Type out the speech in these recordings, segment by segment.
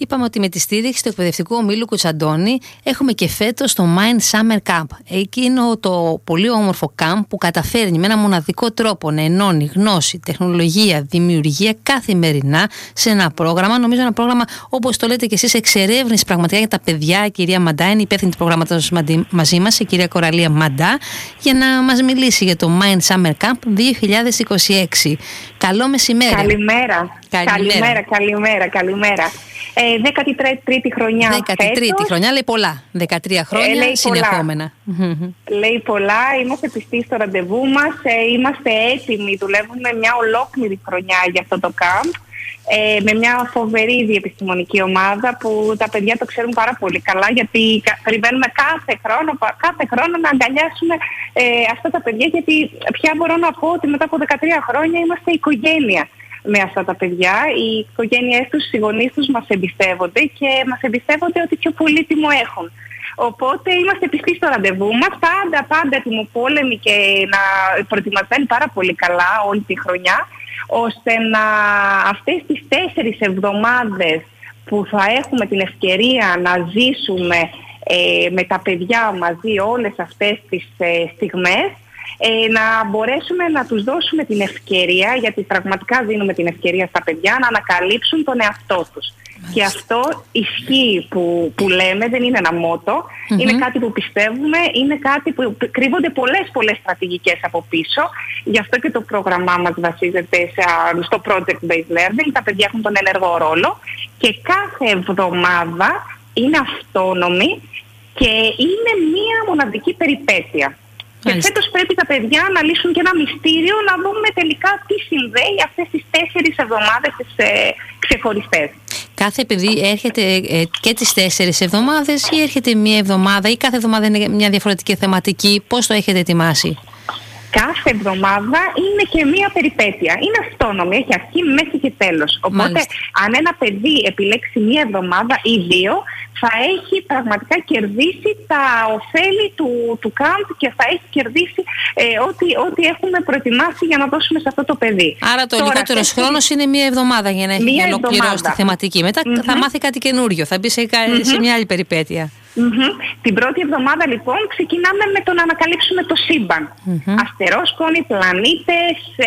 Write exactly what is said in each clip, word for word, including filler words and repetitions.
Είπαμε ότι με τη στήριξη του εκπαιδευτικού ομίλου Κουτσαντώνη έχουμε και φέτος το Mind Summer Camp. Εκείνο το πολύ όμορφο camp που καταφέρνει με ένα μοναδικό τρόπο να ενώνει γνώση, τεχνολογία, δημιουργία καθημερινά σε ένα πρόγραμμα. Νομίζω ένα πρόγραμμα, όπως το λέτε και εσείς, εξερεύνηση πραγματικά για τα παιδιά. Η κυρία Μαντά είναι υπεύθυνη του προγράμματος μαζί μας, η κυρία Κοραλία Μαντά, για να μας μιλήσει για το Mind Summer Camp δύο χιλιάδες είκοσι έξι. Καλό μεσημέρι. Καλημέρα. Καλημέρα, καλημέρα, καλημέρα. καλημέρα. Ε, δέκατη τρίτη χρονιά. δέκατη τρίτη χρονιά, λέει πολλά. δεκατρία χρόνια ε, συνεχόμενα. Πολλά. Λέει πολλά. Είμαστε πιστοί στο ραντεβού μας. Ε, είμαστε έτοιμοι. Δουλεύουμε μια ολόκληρη χρονιά για αυτό το camp. Ε, με μια φοβερή διεπιστημονική ομάδα που τα παιδιά το ξέρουν πάρα πολύ καλά, γιατί περιμένουμε κάθε χρόνο, κάθε χρόνο να αγκαλιάσουμε ε, αυτά τα παιδιά, γιατί πια μπορώ να πω ότι μετά από δεκατρία χρόνια είμαστε οικογένεια με αυτά τα παιδιά. Οι οικογένειές τους, οι γονείς τους μας εμπιστεύονται και μας εμπιστεύονται ότι πιο πολύτιμο έχουν. Οπότε είμαστε πιστοί στο ραντεβού μας, πάντα, πάντα ετοιμοπόλεμοι και να προετοιμασμένοι πάρα πολύ καλά όλη τη χρονιά, ώστε να αυτές τις τέσσερις εβδομάδες που θα έχουμε την ευκαιρία να ζήσουμε ε, με τα παιδιά μαζί όλες αυτές τις ε, στιγμές, ε, να μπορέσουμε να τους δώσουμε την ευκαιρία, γιατί πραγματικά δίνουμε την ευκαιρία στα παιδιά να ανακαλύψουν τον εαυτό τους. Και αυτό ισχύει που, που λέμε, δεν είναι ένα μότο, mm-hmm. είναι κάτι που πιστεύουμε, είναι κάτι που κρύβονται πολλές πολλές στρατηγικές από πίσω. Γι' αυτό και το πρόγραμμά μας βασίζεται σε, στο project-based learning. Τα παιδιά έχουν τον ενεργό ρόλο και κάθε εβδομάδα είναι αυτόνομη και είναι μία μοναδική περιπέτεια. Και φέτος πρέπει τα παιδιά να λύσουν και ένα μυστήριο, να δούμε τελικά τι συνδέει αυτές τις τέσσερις εβδομάδες τις ε, ξεχωριστές. Κάθε παιδί έρχεται ε, και τις τέσσερις εβδομάδες ή έρχεται μία εβδομάδα ή κάθε εβδομάδα είναι μια διαφορετική θεματική? Πώς το έχετε ετοιμάσει? Κάθε εβδομάδα είναι και μία περιπέτεια. Είναι αυτόνομη, έχει αρχή, μέση και τέλος. Οπότε, μάλιστα, αν ένα παιδί επιλέξει μία εβδομάδα ή δύο, θα έχει πραγματικά κερδίσει τα ωφέλη του, του camp και θα έχει κερδίσει ε, ό,τι, ό,τι έχουμε προετοιμάσει για να δώσουμε σε αυτό το παιδί. Άρα το λιγότερος έχει... χρόνος είναι μία εβδομάδα για να έχει ολοκληρώσει τη θεματική. Μετά mm-hmm. θα μάθει κάτι καινούριο, θα μπει σε, mm-hmm. σε μια άλλη περιπέτεια. Mm-hmm. Την πρώτη εβδομάδα λοιπόν ξεκινάμε με το να ανακαλύψουμε το σύμπαν. Mm-hmm. Αστερόσκονοι, πλανήτες, ε,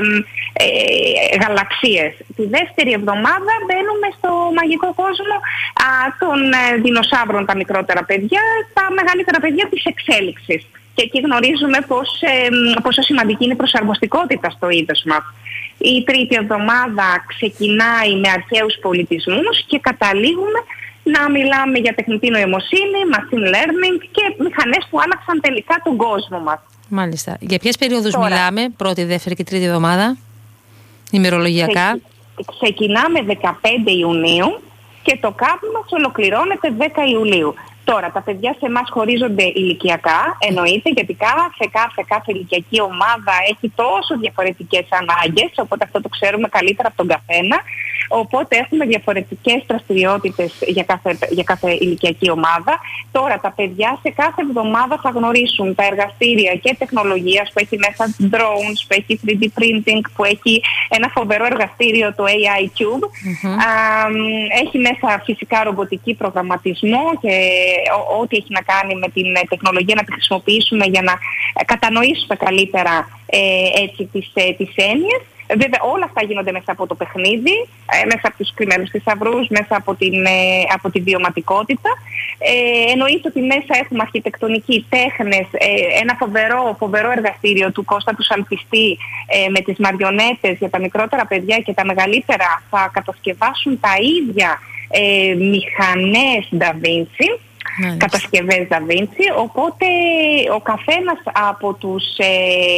ε, γαλαξίες. Τη δεύτερη εβδομάδα μπαίνουμε στο μαγικό κόσμο α, των ε, δεινοσαύρων, τα μικρότερα παιδιά, τα μεγαλύτερα παιδιά της εξέλιξης. Και εκεί γνωρίζουμε πώς, ε, πόσο σημαντική είναι η προσαρμοστικότητα στο είδος μας. Η τρίτη εβδομάδα ξεκινάει με αρχαίους πολιτισμούς και καταλήγουμε να μιλάμε για τεχνητή νοημοσύνη, machine learning και μηχανές που άλλαξαν τελικά τον κόσμο μας. Μάλιστα. Για ποιες περίοδους Τώρα, μιλάμε, πρώτη, δεύτερη και τρίτη εβδομάδα, ημερολογιακά? Ξεκι... Ξεκινάμε δεκαπέντε Ιουνίου και το camp μας ολοκληρώνεται δέκα Ιουλίου. Τώρα, τα παιδιά σε εμάς χωρίζονται ηλικιακά, εννοείται, γιατί κάθε, κάθε, κάθε ηλικιακή ομάδα έχει τόσο διαφορετικές ανάγκες, οπότε αυτό το ξέρουμε καλύτερα από τον καθένα. Οπότε έχουμε διαφορετικές δραστηριότητες για κάθε, για κάθε ηλικιακή ομάδα. Τώρα τα παιδιά σε κάθε εβδομάδα θα γνωρίσουν τα εργαστήρια και τεχνολογίας που έχει μέσα drones, που έχει θρι ντι printing, που έχει ένα φοβερό εργαστήριο, το έι άι Cube. Mm-hmm. Α, έχει μέσα φυσικά ρομποτική, προγραμματισμό και ό,τι έχει να κάνει με την τεχνολογία να τη χρησιμοποιήσουμε για να κατανοήσουμε καλύτερα ε, έτσι, τις, ε, τις έννοιες. Βέβαια όλα αυτά γίνονται μέσα από το παιχνίδι, ε, μέσα από τους κρυμμένους θησαυρούς, μέσα από την, ε, από την βιωματικότητα. Ε, εννοείται ότι μέσα έχουμε αρχιτεκτονική, τέχνες, ε, ένα φοβερό, φοβερό εργαστήριο του Κώστα του Σαλπιστή ε, με τις μαριονέτες για τα μικρότερα παιδιά, και τα μεγαλύτερα θα κατασκευάσουν τα ίδια ε, μηχανές Da Vinci. Nice. Κατασκευές Da Vinci, οπότε ο καθένας από, τους, ε,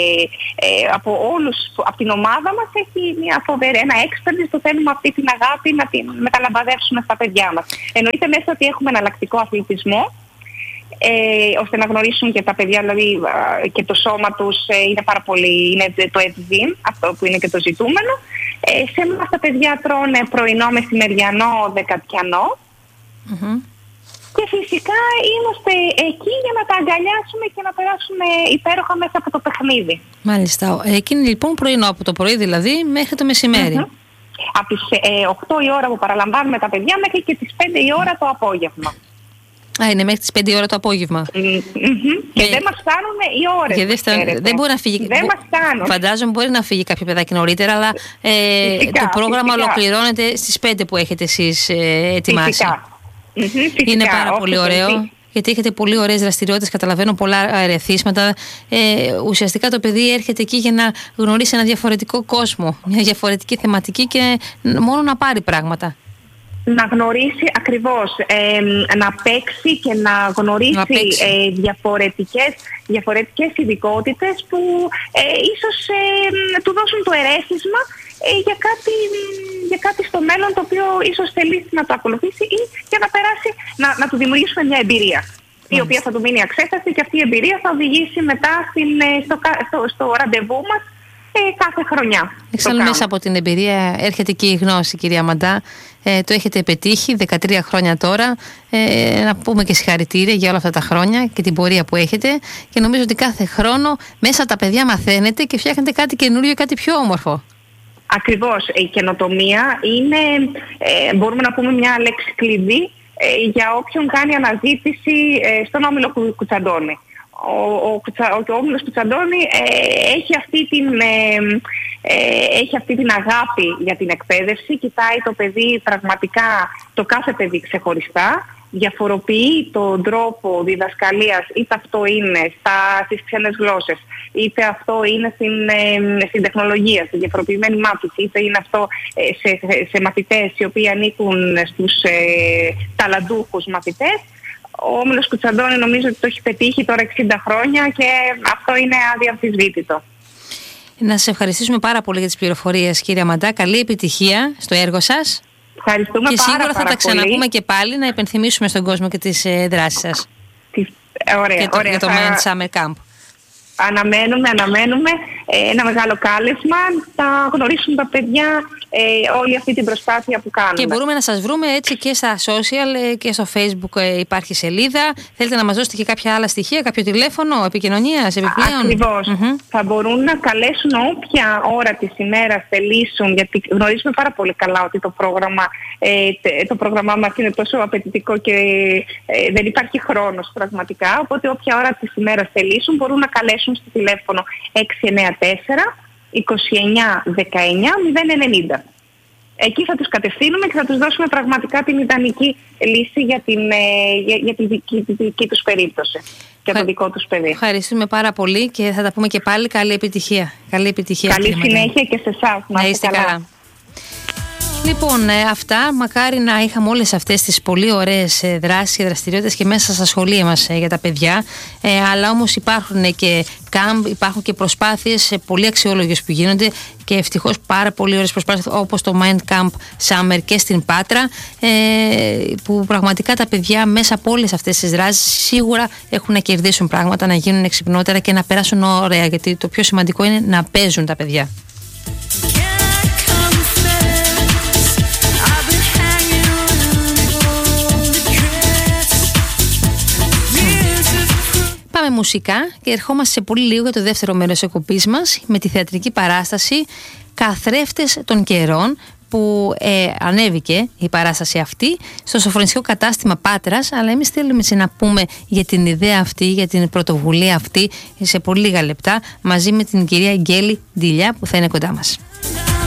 ε, από όλους, από την ομάδα μας έχει μια φοβερή, ένα expertise, το θέλουμε αυτή την αγάπη να την μεταλαμπαδεύσουμε στα παιδιά μας. Εννοείται μέσα ότι έχουμε εναλλακτικό αθλητισμό, ε, ώστε να γνωρίσουν και τα παιδιά, δηλαδή και το σώμα τους ε, είναι πάρα πολύ, είναι το edzym, αυτό που είναι και το ζητούμενο. Ε, σε εμάς τα παιδιά τρώνε πρωινό, μεσημεριανό, δεκατιανό. Mm-hmm. Και φυσικά είμαστε εκεί για να τα αγκαλιάσουμε και να περάσουμε υπέροχα μέσα από το παιχνίδι. Μάλιστα. Εκείνη λοιπόν πρωινό, από το πρωί δηλαδή μέχρι το μεσημέρι. Mm-hmm. Από τις ε, οκτώ η ώρα που παραλαμβάνουμε τα παιδιά μέχρι και τις πέντε η ώρα το απόγευμα. Α, είναι μέχρι τις πέντε η ώρα το απόγευμα. Mm-hmm. Και ε, δεν μας φτάνουν οι ώρες. Δεν, φτάν, δεν μπορεί να φύγει. Δεν μας φτάνουν. Φαντάζομαι μπορεί να φύγει κάποιο παιδάκι νωρίτερα, αλλά ε, φυσικά, το πρόγραμμα φυσικά. ολοκληρώνεται στις πέντε που έχετε εσείς ε, ετοιμάσει. Φυσικά. Φυσικά. Είναι πάρα Όχι, πολύ ωραίο. Φυσικά. Γιατί έχετε πολύ ωραίες δραστηριότητες, καταλαβαίνω πολλά ερεθίσματα. Ε, ουσιαστικά το παιδί έρχεται εκεί για να γνωρίσει ένα διαφορετικό κόσμο, μια διαφορετική θεματική και μόνο να πάρει πράγματα. Να γνωρίσει ακριβώς, ε, να παίξει και να γνωρίσει να ε, διαφορετικές, διαφορετικές ειδικότητες που ε, ίσως ε, του δώσουν το ερέθισμα ε, για, κάτι, για κάτι στο μέλλον το οποίο ίσως θελήσει να το ακολουθήσει ή για να περάσει, να, να του δημιουργήσουμε μια εμπειρία. Mm. Η οποία θα του μείνει αξέχαστη και αυτή η εμπειρία θα οδηγήσει μετά στην, στο, στο, στο ραντεβού μας ε, κάθε χρονιά. Εξάλλου μέσα από την εμπειρία έρχεται και η γνώση, κυρία Μαντά. Ε, το έχετε πετύχει δεκατρία χρόνια τώρα. Ε, να πούμε και συγχαρητήρια για όλα αυτά τα χρόνια και την πορεία που έχετε. Και νομίζω ότι κάθε χρόνο μέσα τα παιδιά μαθαίνετε και φτιάχνετε κάτι καινούριο, κάτι πιο όμορφο. Ακριβώς. Η καινοτομία είναι, ε, μπορούμε να πούμε, μια λέξη κλειδί ε, για όποιον κάνει αναζήτηση ε, στον Όμιλο Κουτσαντώνη. Ο, ο, ο, ο Όμιλος Κουτσαντώνη ε, έχει, αυτή την, ε, ε, έχει αυτή την αγάπη για την εκπαίδευση, κοιτάει το παιδί πραγματικά, το κάθε παιδί ξεχωριστά, διαφοροποιεί τον τρόπο διδασκαλίας, είτε αυτό είναι στα, στις ξένες γλώσσες, είτε αυτό είναι στην, ε, στην τεχνολογία, στη διαφοροποιημένη μάθηση, είτε είναι αυτό ε, σε, σε, σε μαθητές οι οποίοι ανήκουν στους ε, ταλαντούχους μαθητές. Ο Όμιλος Κουτσαντώνη νομίζω ότι το έχει πετύχει τώρα εξήντα χρόνια και αυτό είναι αδιαμφισβήτητο. Να σας ευχαριστήσουμε πάρα πολύ για τις πληροφορίες, κυρία Μαντά. Καλή επιτυχία στο έργο σας. Ευχαριστούμε και πάρα, σίγουρα πάρα θα τα ξαναπούμε πολύ. Και πάλι να υπενθυμίσουμε στον κόσμο και τις ε, δράσεις σας. Τι, ωραία, και το, ωραία. για το θα... Mind Summer Camp. Αναμένουμε, αναμένουμε ε, ένα μεγάλο κάλεσμα, θα γνωρίσουν τα παιδιά ε, όλη αυτή την προσπάθεια που κάνουμε. Και μπορούμε να σας βρούμε έτσι και στα social και στο Facebook ε, υπάρχει σελίδα. Θέλετε να μας δώσετε και κάποια άλλα στοιχεία, κάποιο τηλέφωνο επικοινωνίας επιπλέον? Ακριβώς. Mm-hmm. Θα μπορούν να καλέσουν όποια ώρα της ημέρας θελήσουν, γιατί γνωρίζουμε πάρα πολύ καλά ότι το πρόγραμμα, ε, το πρόγραμμά μας είναι τόσο απαιτητικό και ε, δεν υπάρχει χρόνος πραγματικά. Οπότε όποια ώρα της ημέρας θελήσουν μπορούν να καλέσουν στο τηλέφωνο έξι εννιά τέσσερα είκοσι εννιά δεκαεννιά μηδέν ενενήντα. Εκεί θα τους κατευθύνουμε και θα τους δώσουμε πραγματικά την ιδανική λύση για, την, για, για τη δική, τη δική τους περίπτωση και το δικό τους παιδί. Ευχαριστούμε πάρα πολύ και θα τα πούμε και πάλι. Καλή επιτυχία. Καλή επιτυχία. Καλή συνέχεια και σε εσάς. Να είστε καλά. καλά. Λοιπόν, ε, αυτά. Μακάρι να είχαμε όλες αυτές τις πολύ ωραίες ε, δράσεις και δραστηριότητες και μέσα στα σχολεία μας ε, για τα παιδιά. Ε, αλλά όμως υπάρχουν και κάμπ, υπάρχουν και προσπάθειες ε, πολύ αξιόλογες που γίνονται και ευτυχώς πάρα πολύ ωραίες προσπάθειες όπως το Mind Camp Summer και στην Πάτρα, ε, που πραγματικά τα παιδιά μέσα από όλες αυτές τις δράσεις σίγουρα έχουν να κερδίσουν πράγματα, να γίνουν εξυπνότερα και να περάσουν ωραία, γιατί το πιο σημαντικό είναι να παίζουν τα παιδιά. Πάμε μουσικά και ερχόμαστε σε πολύ λίγο για το δεύτερο μέρος της εκπομπής μας με τη θεατρική παράσταση «Καθρέφτες των καιρών», που ε, ανέβηκε η παράσταση αυτή στο σοφρονιστικό κατάστημα Πάτρας, αλλά εμείς θέλουμε να πούμε για την ιδέα αυτή, για την πρωτοβουλία αυτή σε πολύ λίγα λεπτά μαζί με την κυρία Γκέλη Ντιλιά που θα είναι κοντά μας.